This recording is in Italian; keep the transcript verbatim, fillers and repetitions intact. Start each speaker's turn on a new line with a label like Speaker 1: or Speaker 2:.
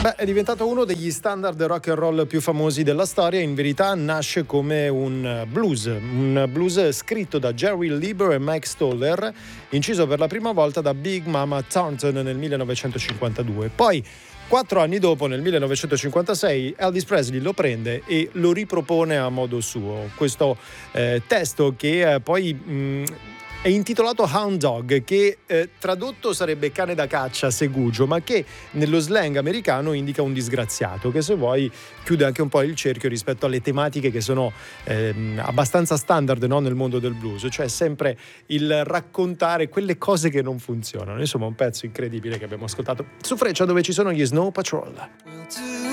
Speaker 1: Beh, è diventato uno degli standard rock and roll più famosi della storia. In verità nasce come un blues, un blues scritto da Jerry Lieber e Mike Stoller, inciso per la prima volta da Big Mama Thornton nel millenovecentocinquantadue. Poi, quattro anni dopo, nel millenovecentocinquantasei, Elvis Presley lo prende e lo ripropone a modo suo. Questo eh, testo che eh, poi... Mh, è intitolato Hound Dog, che eh, tradotto sarebbe cane da caccia, segugio, ma che nello slang americano indica un disgraziato, che se vuoi chiude anche un po' il cerchio rispetto alle tematiche che sono ehm, abbastanza standard, no, nel mondo del blues, cioè sempre il raccontare quelle cose che non funzionano. Insomma, un pezzo incredibile che abbiamo ascoltato su Freccia, dove ci sono gli Snow Patrol.